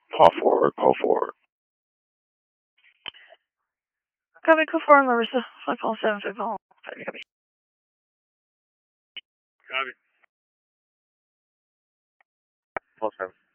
Call forward, call forward. Copy, call forward, Larissa. 5 call 7, 5 call. Copy. Copy. Call 7.